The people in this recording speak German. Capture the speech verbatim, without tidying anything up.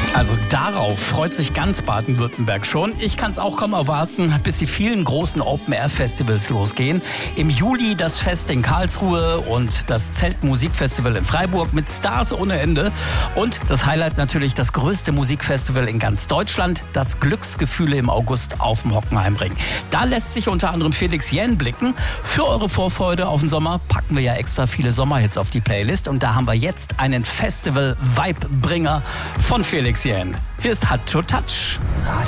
Also darauf freut sich ganz Baden-Württemberg schon. Ich kann es auch kaum erwarten, bis die vielen großen Open-Air-Festivals losgehen. Im Juli das Fest in Karlsruhe und das Zeltmusikfestival in Freiburg mit Stars ohne Ende. Und das Highlight natürlich das größte Musikfestival in ganz Deutschland, das Glücksgefühle im August auf dem Hockenheimring. Da lässt sich unter anderem Felix Jähn blicken. Für eure Vorfreude auf den Sommer packen wir ja extra viele Sommerhits auf die Playlist. Und da haben wir jetzt einen Festival-Vibe-Bringer von Felix Jähn. Hier ist Hard to Touch.